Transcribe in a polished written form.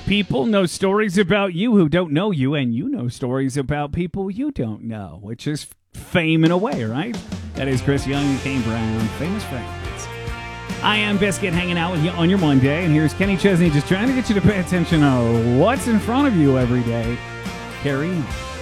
People know stories about you who don't know you, and you know stories about people you don't know, which is fame in a way, right? That is Chris Young and Kane Brown, Famous Friends. I am Biscuit, hanging out with you on your Monday, and here's Kenny Chesney just trying to get you to pay attention to what's in front of you every day. Carry on.